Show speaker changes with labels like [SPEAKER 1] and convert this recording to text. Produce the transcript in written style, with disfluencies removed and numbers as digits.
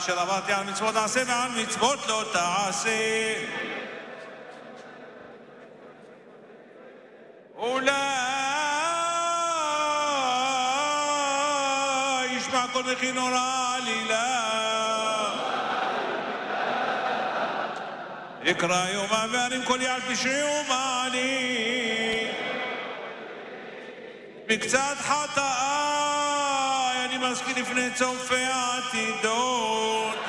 [SPEAKER 1] אשר עברתי על מצוות תעשה ועל מצוות לא תעשה. אולי ישמע כל מכינור העלילה. יקרא יומה וערים כל יעד פשעי ומעלי. מקצת חטאי אני מזכיר לפני צופי העתידות.